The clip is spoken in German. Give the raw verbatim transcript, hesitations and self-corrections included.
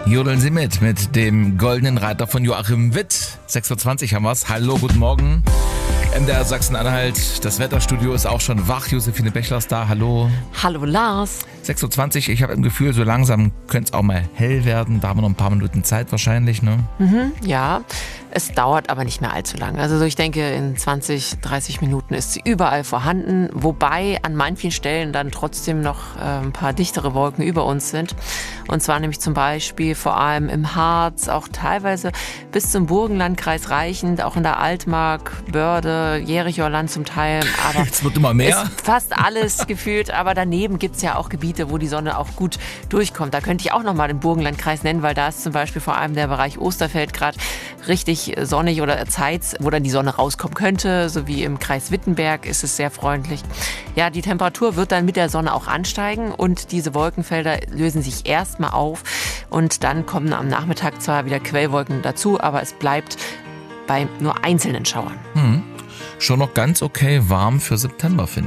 Jodeln Sie mit, mit dem goldenen Reiter von Joachim Witt. sechs Uhr zwanzig haben wir's. Hallo, guten Morgen. M D R Sachsen-Anhalt, das Wetterstudio ist auch schon wach. Josephine Bechler ist da, hallo. Hallo Lars. sechs Uhr zwanzig, ich habe im Gefühl, so langsam könnte es auch mal hell werden. Da haben wir noch ein paar Minuten Zeit wahrscheinlich, ne? Mhm, ja, es dauert aber nicht mehr allzu lange. Also so ich denke, in zwanzig, dreißig Minuten ist sie überall vorhanden. Wobei an manchen Stellen dann trotzdem noch äh, ein paar dichtere Wolken über uns sind. Und zwar nämlich zum Beispiel vor allem im Harz, auch teilweise bis zum Burgenlandkreis reichend, auch in der Altmark, Börde, Jerichower zum Teil. Aber es wird immer mehr. Ist fast alles gefühlt, aber daneben gibt es ja auch Gebiete, wo die Sonne auch gut durchkommt. Da könnte ich auch nochmal den Burgenlandkreis nennen, weil da ist zum Beispiel vor allem der Bereich Osterfeld gerade richtig sonnig oder Zeitz, wo dann die Sonne rauskommen könnte, sowie im Kreis Wittenberg ist es sehr freundlich. Ja, die Temperatur wird dann mit der Sonne auch ansteigen und diese Wolkenfelder lösen sich erstmal auf und dann kommen am Nachmittag zwar wieder Quellwolken dazu, aber es bleibt bei nur einzelnen Schauern. Hm. Schon noch ganz okay warm für September, finde ich.